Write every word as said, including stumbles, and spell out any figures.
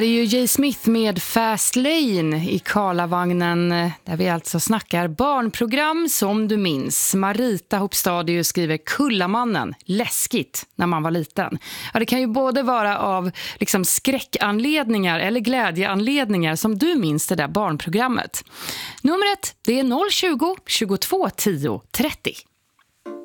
Det är ju Jay Smith med Fast Lane i Karlavagnen, där vi alltså snackar barnprogram som du minns. Marita Hopstadius skriver Kullamannen, läskigt när man var liten. Ja, det kan ju både vara av liksom skräckanledningar eller glädjeanledningar som du minns det där barnprogrammet. Numret, det är noll tjugo, tjugotvå tio trettio.